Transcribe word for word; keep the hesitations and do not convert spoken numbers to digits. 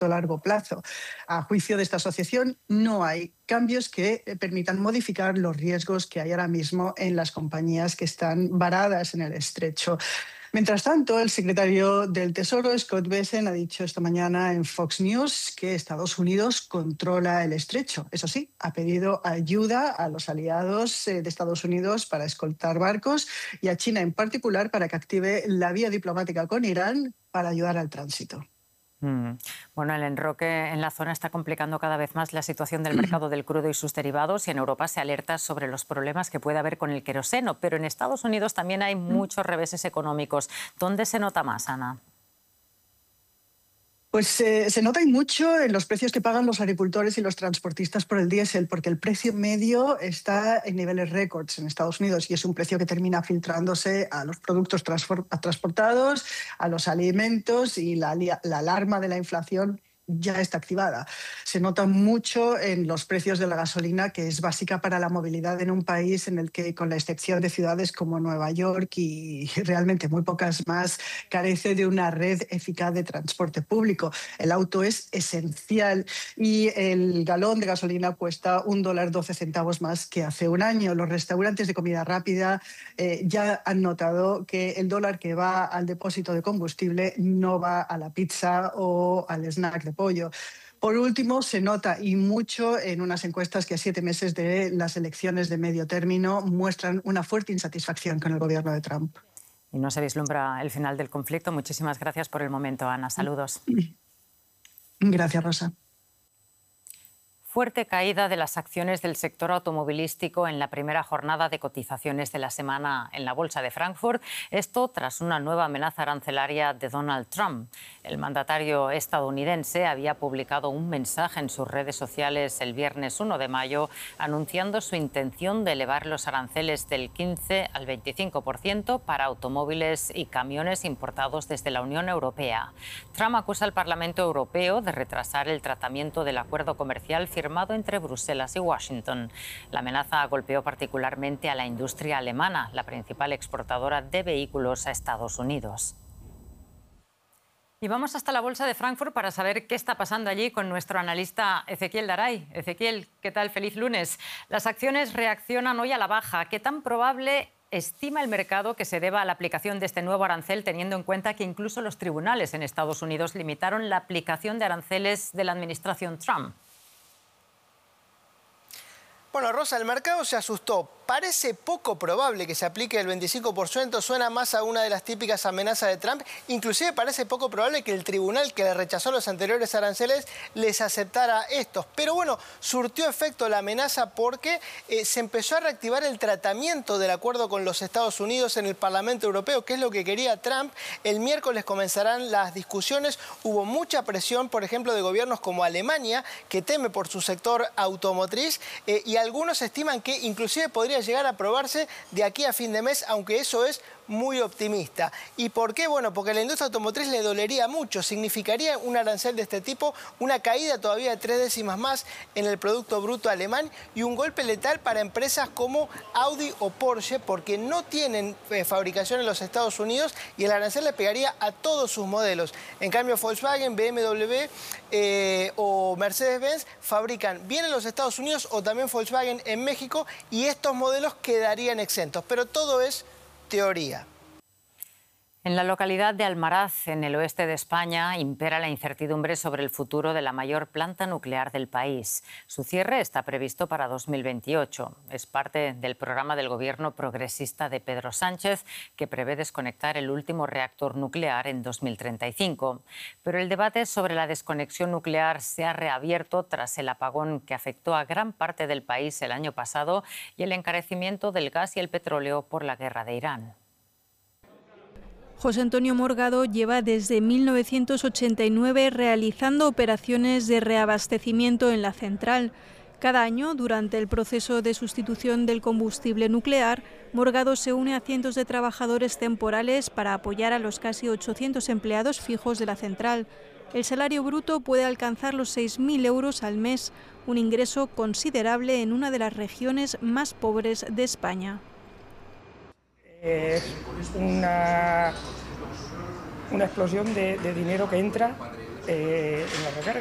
largo plazo. A juicio de esta asociación, no hay cambios que permitan modificar los riesgos que hay ahora mismo en las compañías que están varadas en el estrecho. Mientras tanto, el secretario del Tesoro, Scott Bessent, ha dicho esta mañana en Fox News que Estados Unidos controla el estrecho. Eso sí, ha pedido ayuda a los aliados de Estados Unidos para escoltar barcos y a China en particular para que active la vía diplomática con Irán para ayudar al tránsito. Mm. Bueno, el enroque en la zona está complicando cada vez más la situación del mercado del crudo y sus derivados, y en Europa se alerta sobre los problemas que puede haber con el queroseno, pero en Estados Unidos también hay muchos reveses económicos. ¿Dónde se nota más, Ana? Pues eh, se nota y mucho en los precios que pagan los agricultores y los transportistas por el diésel, porque el precio medio está en niveles récords en Estados Unidos y es un precio que termina filtrándose a los productos transportados, a los alimentos, y la, la alarma de la inflación ya está activada. Se nota mucho en los precios de la gasolina, que es básica para la movilidad en un país en el que, con la excepción de ciudades como Nueva York y realmente muy pocas más, carece de una red eficaz de transporte público. El auto es esencial y el galón de gasolina cuesta un dólar doce centavos más que hace un año. Los restaurantes de comida rápida eh, ya han notado que el dólar que va al depósito de combustible no va a la pizza o al snack de pollo. Por último, se nota y mucho en unas encuestas que a siete meses de las elecciones de medio término muestran una fuerte insatisfacción con el gobierno de Trump. Y no se vislumbra el final del conflicto. Muchísimas gracias por el momento, Ana. Saludos. Gracias, Rosa. Fuerte caída de las acciones del sector automovilístico en la primera jornada de cotizaciones de la semana en la Bolsa de Frankfurt. Esto tras una nueva amenaza arancelaria de Donald Trump. El mandatario estadounidense había publicado un mensaje en sus redes sociales el viernes uno de mayo anunciando su intención de elevar los aranceles del quince al veinticinco por ciento para automóviles y camiones importados desde la Unión Europea. Trump acusa al Parlamento Europeo de retrasar el tratamiento del acuerdo comercial firmado entre Bruselas y Washington. La amenaza golpeó particularmente a la industria alemana, la principal exportadora de vehículos a Estados Unidos. Y vamos hasta la Bolsa de Frankfurt para saber qué está pasando allí con nuestro analista Ezequiel Daray. Ezequiel, ¿qué tal? Feliz lunes. Las acciones reaccionan hoy a la baja. ¿Qué tan probable estima el mercado que se deba a la aplicación de este nuevo arancel, teniendo en cuenta que incluso los tribunales en Estados Unidos limitaron la aplicación de aranceles de la administración Trump? Bueno, Rosa, el mercado se asustó. Parece poco probable que se aplique el veinticinco por ciento, suena más a una de las típicas amenazas de Trump. Inclusive parece poco probable que el tribunal que le rechazó los anteriores aranceles les aceptara estos. Pero bueno, surtió efecto la amenaza porque eh, se empezó a reactivar el tratamiento del acuerdo con los Estados Unidos en el Parlamento Europeo, que es lo que quería Trump. El miércoles comenzarán las discusiones. Hubo mucha presión, por ejemplo, de gobiernos como Alemania, que teme por su sector automotriz, eh, y algunos estiman que inclusive podría llegar a aprobarse de aquí a fin de mes, aunque eso es muy optimista. ¿Y por qué? Bueno, porque a la industria automotriz le dolería mucho. Significaría un arancel de este tipo, una caída todavía de tres décimas más en el Producto Bruto alemán y un golpe letal para empresas como Audi o Porsche, porque no tienen eh, fabricación en los Estados Unidos y el arancel le pegaría a todos sus modelos. En cambio, Volkswagen, B M W eh, o Mercedes-Benz fabrican bien en los Estados Unidos o también Volkswagen en México, y estos modelos quedarían exentos. Pero todo es teoría. En la localidad de Almaraz, en el oeste de España, impera la incertidumbre sobre el futuro de la mayor planta nuclear del país. Su cierre está previsto para dos mil veintiocho. Es parte del programa del gobierno progresista de Pedro Sánchez, que prevé desconectar el último reactor nuclear en dos mil treinta y cinco. Pero el debate sobre la desconexión nuclear se ha reabierto tras el apagón que afectó a gran parte del país el año pasado y el encarecimiento del gas y el petróleo por la guerra de Irán. José Antonio Morgado lleva desde mil novecientos ochenta y nueve realizando operaciones de reabastecimiento en la central. Cada año, durante el proceso de sustitución del combustible nuclear, Morgado se une a cientos de trabajadores temporales para apoyar a los casi ochocientos empleados fijos de la central. El salario bruto puede alcanzar los seis mil euros al mes, un ingreso considerable en una de las regiones más pobres de España. Es una, una explosión de, de dinero que entra eh, en la recarga.